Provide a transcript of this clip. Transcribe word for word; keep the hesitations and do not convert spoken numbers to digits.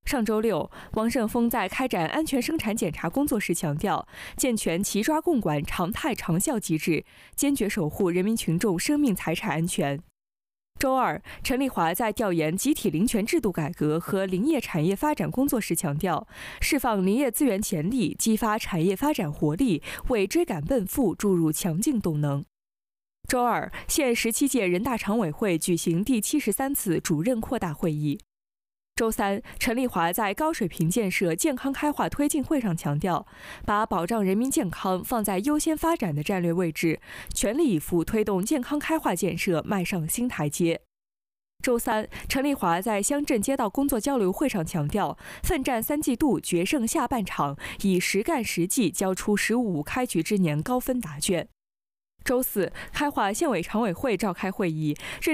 上周六，王胜峰在开展安全生产检查工作时强调，健全齐抓共管常态长效机制，坚决守护人民群众生命财产安全。周二，陈丽华在调研集体林权制度改革和林业产业发展工作时强调，释放林业资源潜力，激发产业发展活力，为追赶奔赴注入强劲动能。周二，现十七届人大常委会举行第七十三次主任扩大会议。周三，陈丽华在高水平建设健康开化推进会上强调，把保障人民健康放在优先发展的战略位置，全力以赴推动健康开化建设迈上新台阶。周三，陈丽华在乡镇街道工作交流会上强调，奋战三季度，决胜下半场，以实干实绩交出“十五五”开局之年高分答卷。周四，开化县委常委会召开会议，认